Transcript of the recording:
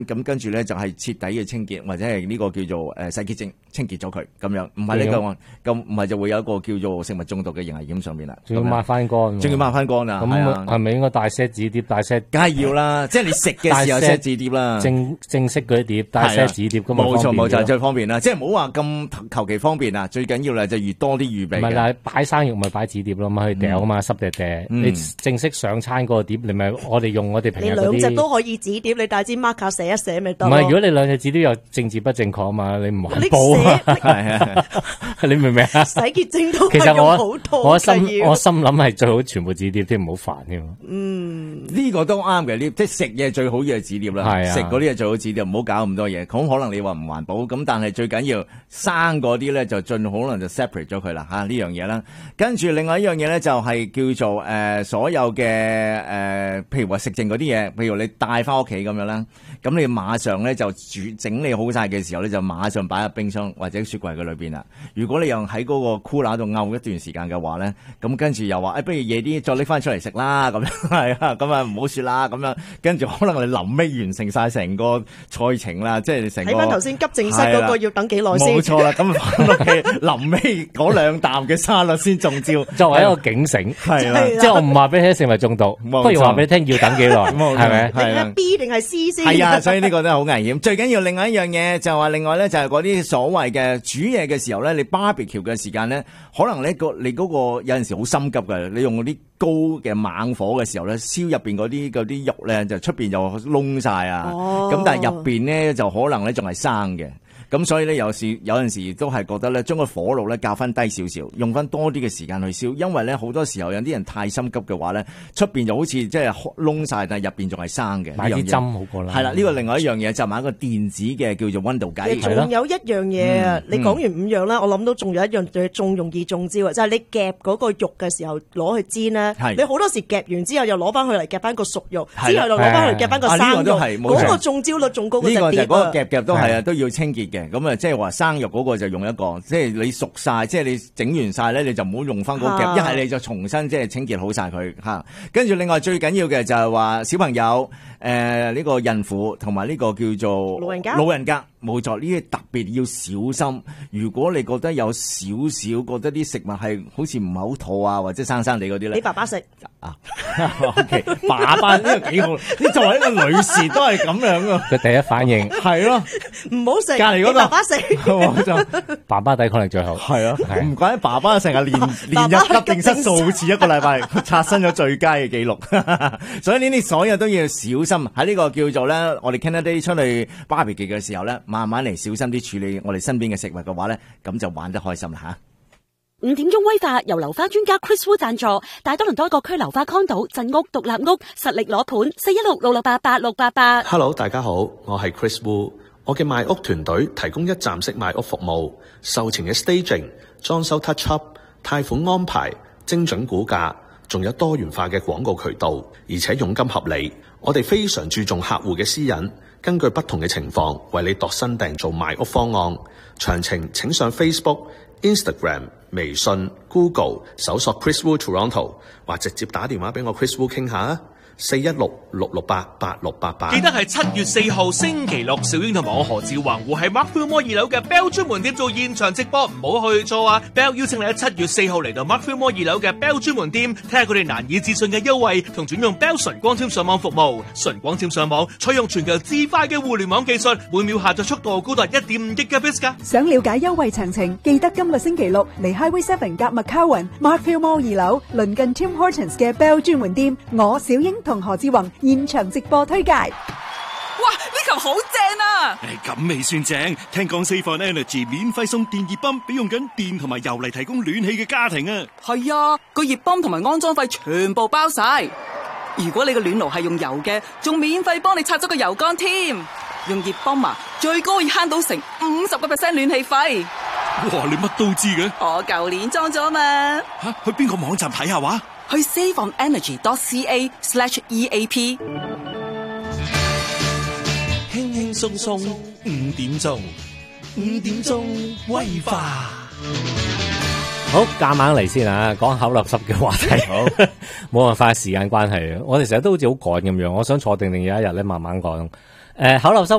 咁跟住咧就係徹底嘅清潔，或者係呢個叫做洗潔精清潔咗佢咁樣，唔係呢個咁唔係就會有一個叫做食物中毒嘅危險上面啦。 仲要抹翻乾， 仲要抹翻乾啊！ 咁係咪應該帶 set 紙碟？帶 set 梗係要啦，即係你食嘅時候 set 紙碟啦， 正式嗰啲碟帶 set 紙碟咁冇錯冇錯，最方便啦。即係唔好話咁求其方便啊！最緊要咧就越多啲預備。 唔係，但係擺生肉咪擺紙碟咯，咪去掉啊嘛，濕嗲。你正式上餐嗰個碟，你咪我哋用我哋平日嗰啲。 你兩隻都可以紙碟，你帶支 marker 寫一寫咪得。 唔係，如果你兩隻紙都有政治不正確啊嘛，你唔環保啊，係你明唔明啊？ 洗潔精都其實用好多， 我心諗係最好全部紙碟添，唔好煩添。 呢個都啱嘅，即係食嘢最好嘅係紙碟啦，食嗰啲嘢最好紙碟，唔好搞咁多嘢。咁可能你話唔環保，咁但係最緊要生嗰啲咧就盡可能就 separate 咗佢啦嚇呢樣嘢啦。跟住另外一樣嘢咧就係叫做所有嘅譬如話食剩嗰啲嘢，譬如你帶翻屋企咁樣啦，咁你馬上咧就整理好晒嘅時候咧，就馬上擺入冰箱或者雪櫃嘅裏邊啦。如果你又喺嗰個 cooler 度漚一段時間嘅話咧，咁跟住又話不如夜啲再拎翻出嚟食啦，咁樣係啊，咁啊唔好雪啦，咁樣跟住可能你臨尾完成晒成個賽程啦，即係成個。睇翻頭先急症室嗰個要等幾耐先？ 冇錯啦，咁翻屋企臨尾嗰兩啖嘅沙律先中招， 作為一個警醒， 係啦， 即係我唔話俾你聽食物中毒，不如話俾你聽要等幾耐，係咪？ 係啦 ，B 定係 C 先？ 係啊，所以呢個都係好危險。最緊要另外一樣嘢就話，另外咧就係嗰啲所謂嘅煮嘢嘅時候咧，你 barbecue 嘅時間咧，可能你嗰個有陣時好心急嘅，你用嗰啲高嘅猛火嘅時候咧，燒入邊嗰啲肉咧，就出邊就燶晒啊。咁但係入邊咧就可能咧仲係生嘅。咁所以咧有陣時都係覺得咧，將個火爐咧較翻低少少，用翻多啲嘅時間去燒，因為咧好多時候有啲人太心急嘅話咧，出邊就好似即係燶晒，但係入邊仲係生嘅。 買啲針好過啦。 係啦，呢個另外一樣嘢就買一個電子嘅叫做溫度計。 仲有一樣嘢啊，你講完5樣啦，我諗到仲有一樣嘢仲容易中招啊，就係你夾嗰個肉嘅時候攞去煎咧，你好多時夾完之後又攞翻去嚟夾翻個熟肉，之後又攞翻去夾翻個生肉，嗰個中招率仲高過隻碟啊。 呢個就嗰個夾都係啊，都要清潔嘅。咁啊，即係話生肉嗰個就用一個，即係你熟晒，即係你整完晒咧，你就唔好用翻嗰個夾，一係你就重新即係清潔好晒佢嚇。跟住另外最緊要嘅就係話小朋友、呢個孕婦同埋呢個叫做老人家。冇錯，呢啲特別要小心。如果你覺得有少少覺得啲食物係好似唔係好妥啊，或者生生地嗰啲咧， 你爸爸食啊？OK， 爸爸呢個幾好。你作為一個女士都係咁樣噶。 佢第一反應係咯， 唔好食。 隔離嗰個爸爸食， 爸爸抵抗力最好。 係啊，唔怪得爸爸成日連入急症室數次一個禮拜，刷新咗最佳嘅記錄。所以呢啲所有都要小心。喺呢個叫做咧，我哋 Canada 出去 barbecue 嘅時候咧，慢慢嚟小心啲處理我哋身邊嘅食物嘅話咧，咁就玩得開心啦吓。 5點鐘威化由流花專家 Chris Wu 贊助，大多倫多一個區流花 condo 鎮屋獨立屋，實力攞盤41666888688。 Hello， 大家好，我係 Chris Wu， 我嘅賣屋團隊提供一站式賣屋服務，售前嘅 staging、裝修 touch up、貸款安排、精準估價，仲有多元化嘅廣告渠道，而且佣金合理。我哋非常注重客戶嘅私隱，根據不同嘅情況為你度身訂做賣屋方案。詳情請上 Facebook、Instagram、微信、Google 搜索 Chris Wu Toronto， 或直接打電話俾我 Chris Wu 傾下啊，41666888688。 記得係7月4號星期六，小英同埋我何志宏會喺 Markfield Mall 2樓嘅 Bell 專門店做現場直播，唔好去錯啊 ！Bell 邀請你喺7月4號嚟到 Markfield Mall 2樓嘅 Bell 專門店，睇下佢哋難以置信嘅優惠同轉用 Bell 純光纖上網服務。純光纖上網採用全球至快嘅互聯網技術，每秒下載速度高達1.5 Gbps 㗎。 想了解優惠詳情，記得今個星期六嚟 Highway 7夾 McCowan Markfield Mall 2樓鄰近 Tim Hortons 嘅 Bell 專門店，我小英同何志宏現場直播推介。 哇！呢球好正啊！咁未算正，聽講 Save on Energy 免費送電熱泵俾用緊電同埋油嚟提供暖氣嘅家庭啊！ 係啊，個熱泵同埋安裝費全部包晒。如果你個暖爐係用油嘅，仲免費幫你拆咗個油缸添。用熱泵啊，最高可以慳到成50% 暖氣費。 哇！你乜都知嘅？ 我舊年裝咗嘛。 吓，去邊個網站睇下話？ 去 saveonenergy.ca/EAP。 輕輕鬆鬆5點鐘，5點鐘威化。 好，夾硬嚟先啊！講口垃圾嘅話題，好冇辦法，時間關係，我哋成日都好似好趕咁樣。我想坐定有一日咧，慢慢講。 口漏濕